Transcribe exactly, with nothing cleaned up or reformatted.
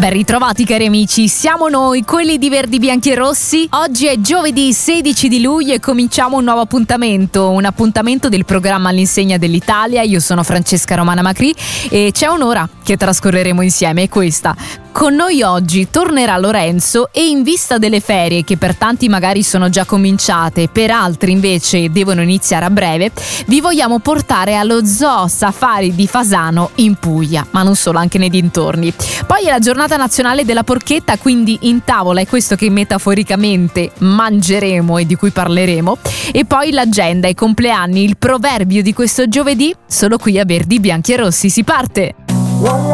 Ben ritrovati cari amici, siamo noi, quelli di Verdi Bianchi e Rossi. Oggi è giovedì sedici di luglio e cominciamo un nuovo appuntamento, un appuntamento del programma All'insegna dell'Italia. Io sono Francesca Romana Macri e c'è un'ora che trascorreremo insieme, è questa. Con noi oggi tornerà Lorenzo e in vista delle ferie, che per tanti magari sono già cominciate, per altri invece devono iniziare a breve, vi vogliamo portare allo Zoo Safari di Fasano in Puglia, ma non solo, anche nei dintorni. Poi è la giornata nazionale della porchetta, quindi in tavola è questo che metaforicamente mangeremo e di cui parleremo. E poi l'agenda, i compleanni, il proverbio di questo giovedì, solo qui a Verdi Bianchi e Rossi. Si parte!